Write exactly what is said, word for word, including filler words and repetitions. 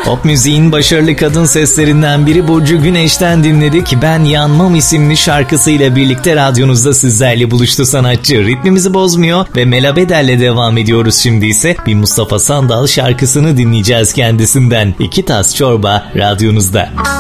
Pop müziğin başarılı kadın seslerinden biri Burcu Güneş'ten dinledik. Ben Yanmam isimli şarkısıyla birlikte radyonuzda sizlerle buluştu sanatçı. Ritmimizi bozmuyor ve Melabeder'le devam ediyoruz şimdi ise. Bir Mustafa Sandal şarkısını dinleyeceğiz kendisinden. İki Tas Çorba radyonuzda.